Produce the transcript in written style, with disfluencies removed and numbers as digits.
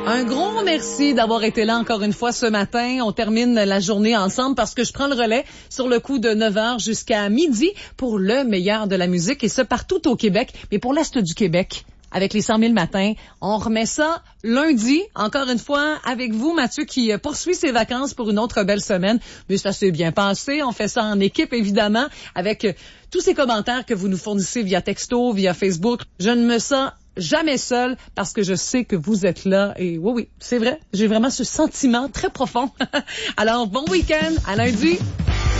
Un gros merci d'avoir été là encore une fois ce matin. On termine la journée ensemble parce que je prends le relais sur le coup de 9h jusqu'à midi pour le meilleur de la musique et ce partout au Québec, mais pour l'Est du Québec. Avec les 100 000 matins. On remet ça lundi, encore une fois, avec vous, Mathieu, qui poursuit ses vacances pour une autre belle semaine. Mais ça s'est bien passé. On fait ça en équipe, évidemment, avec tous ces commentaires que vous nous fournissez via texto, via Facebook. Je ne me sens jamais seule parce que je sais que vous êtes là. Et oui, c'est vrai. J'ai vraiment ce sentiment très profond. Alors, bon week-end. À lundi.